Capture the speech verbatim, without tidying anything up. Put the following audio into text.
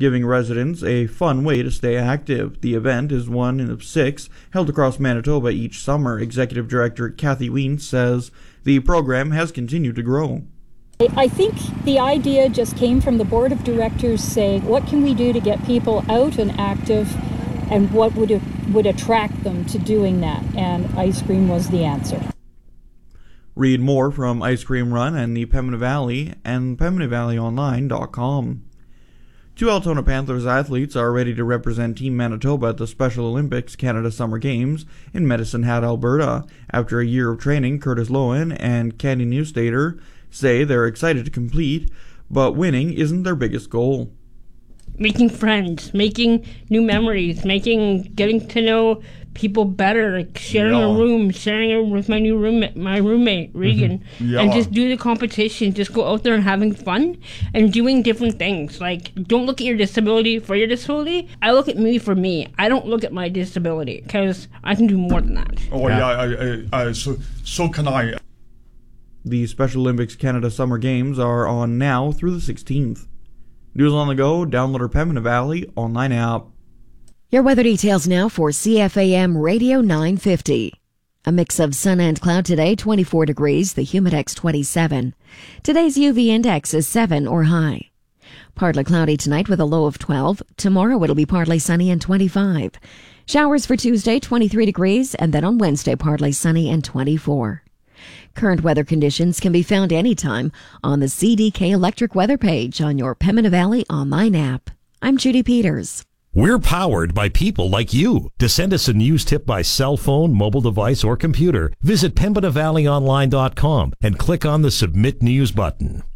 giving residents a fun way to stay active. The event is one of six held across Manitoba each summer. Executive Director Kathy Wiens says the program has continued to grow. I think the idea just came from the board of directors saying, what can we do to get people out and active, and what would would attract them to doing that? And ice cream was the answer. Read more from Ice Cream Run and the Pembina Valley and pembina valley online dot com. Two Altona Panthers athletes are ready to represent Team Manitoba at the Special Olympics Canada Summer Games in Medicine Hat, Alberta. After a year of training, Curtis Lowen and Candy Newstater say they're excited to compete, but winning isn't their biggest goal. Making friends, making new memories, making getting to know people better, like sharing yeah. a room, sharing it with my new roommate, my roommate Regan, mm-hmm. yeah. and just do the competition. Just go out there and having fun and doing different things. Like, don't look at your disability for your disability. I look at me for me. I don't look at my disability because I can do more than that. Oh yeah, yeah I, I, I, so so can I. The Special Olympics Canada Summer Games are on now through the sixteenth. News on the go, download our Pembina Valley online app. Your weather details now for C F A M Radio nine fifty. A mix of sun and cloud today, twenty-four degrees, the Humidex twenty-seven. Today's U V index is seven or high. Partly cloudy tonight with a low of twelve. Tomorrow it'll be partly sunny and twenty-five. Showers for Tuesday, twenty-three degrees, and then on Wednesday, partly sunny and twenty-four. Current weather conditions can be found anytime on the C D K Electric Weather page on your Pembina Valley online app. I'm Judy Peters. We're powered by people like you. To send us a news tip by cell phone, mobile device, or computer, visit pembina valley online dot com and click on the Submit News button.